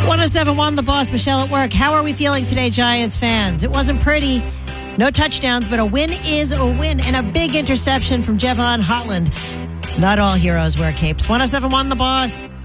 1071 The Boss, Michelle at work. How are we feeling today, Giants fans? It wasn't pretty. No touchdowns, but a win is a win, and a big interception from Javon Holland. Not all heroes wear capes. 1071 The Boss.